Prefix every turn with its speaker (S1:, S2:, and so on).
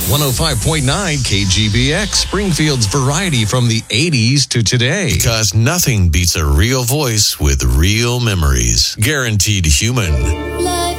S1: 105.9 KGBX, Springfield's variety from the 80s to today.
S2: Because nothing beats a real voice with real memories. Guaranteed human.